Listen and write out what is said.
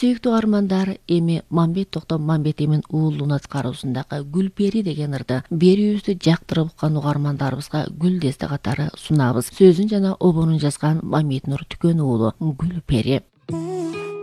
Сүйүктүү угармандар, эми Мамбет Токтом Мамбетимин уулунун аткаруусундагы Гүлпери деген ырды берүүбүздү жактырып уккан угармандарыбызга гүл десте катары сунабыз. Сөзүн жана обонун жазган Мамит Нур Түкөн уулу Гүлпери.